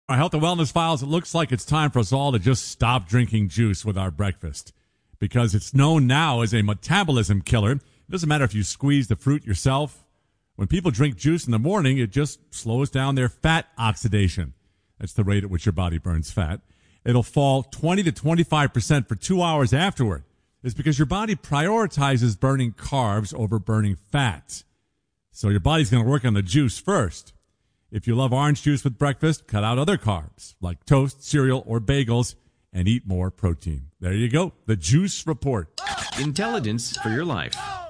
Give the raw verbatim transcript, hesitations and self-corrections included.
Our health and wellness files, it looks like it's time for us all to just stop drinking juice with our breakfast because it's known now as a metabolism killer. It doesn't matter if you squeeze the fruit yourself. When people drink juice in the morning, it just slows down their fat oxidation. That's the rate at which your body burns fat. It'll fall twenty to twenty-five percent for two hours afterward. It's because your body prioritizes burning carbs over burning fat. So your body's going to work on the juice first. If you love orange juice with breakfast, cut out other carbs like toast, cereal, or bagels, and eat more protein. There you go. The Juice Report. Intelligence for your life.